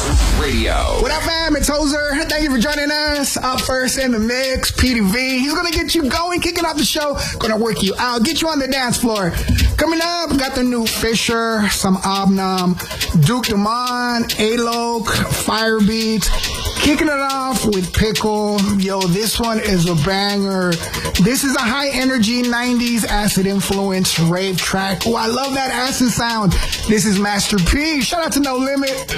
Radio. What up, fam? It's Hoser. Thank you for joining us. Up first in the mix, PDV. He's going to get you going, kicking off the show. Going to work you out, get you on the dance floor. Coming up, got the new Fisher, some Obnum, Duke Demond, Alok, Firebeat. Kicking it off with Pickle. Yo, this one is a banger. This is a high-energy 90s acid-influenced rave track. Oh, I love that acid sound. This is Master P. Shout out to No Limit.